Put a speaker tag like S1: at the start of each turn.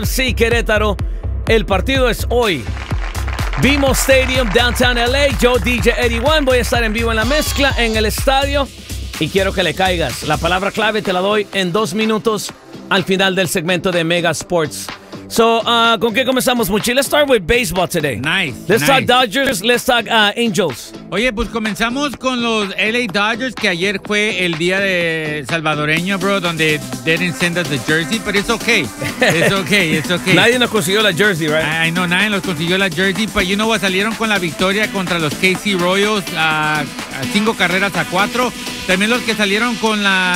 S1: UFC Querétaro. El partido es hoy. BMO Stadium, Downtown LA. Yo, DJ Eddie One, voy a estar en vivo en la mezcla en el estadio y quiero que le caigas. La palabra clave te la doy en 2 minutos al final del segmento de Mega Sports. So, ¿con qué comenzamos, Muchi? Let's start with baseball today.
S2: Nice.
S1: Let's talk Dodgers, let's talk Angels.
S2: Oye, pues comenzamos con los LA Dodgers, que ayer fue el día de salvadoreño, bro, donde didn't send us the jersey, pero it's okay. It's okay, it's okay.
S1: Nadie nos consiguió la jersey, right?
S2: I know, nadie nos consiguió la jersey, pero you know what, salieron con la victoria contra los KC Royals a 5 carreras a 4. También los que salieron con la